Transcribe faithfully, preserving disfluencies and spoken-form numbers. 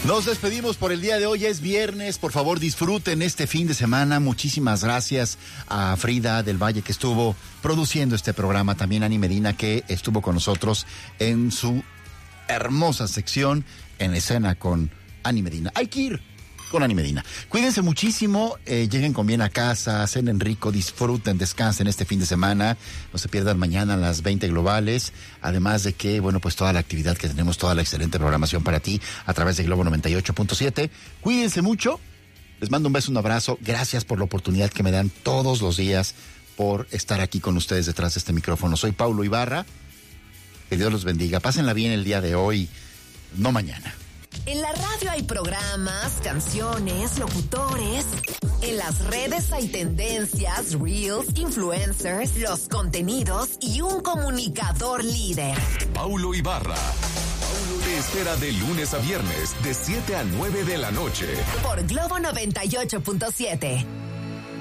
Nos despedimos por el día de hoy, es viernes, por favor disfruten este fin de semana. Muchísimas gracias a Frida del Valle que estuvo produciendo este programa, también a Ani Medina que estuvo con nosotros en su hermosa sección En Escena con Ani Medina. Hay que ir con Ani Medina. Cuídense muchísimo, eh, lleguen con bien a casa, cenen rico, disfruten, descansen este fin de semana, no se pierdan mañana las veinte globales, además de que, bueno, pues toda la actividad que tenemos, toda la excelente programación para ti a través de Globo noventa y ocho punto siete. Cuídense mucho, les mando un beso, un abrazo, gracias por la oportunidad que me dan todos los días por estar aquí con ustedes detrás de este micrófono. Soy Paulo Ibarra, que Dios los bendiga, pásenla bien el día de hoy, no mañana. En la radio hay programas, canciones, locutores. En las redes hay tendencias, reels, influencers, los contenidos y un comunicador líder. Paulo Ibarra. Paulo te espera de lunes a viernes, de siete a nueve de la noche. Por Globo noventa y ocho punto siete.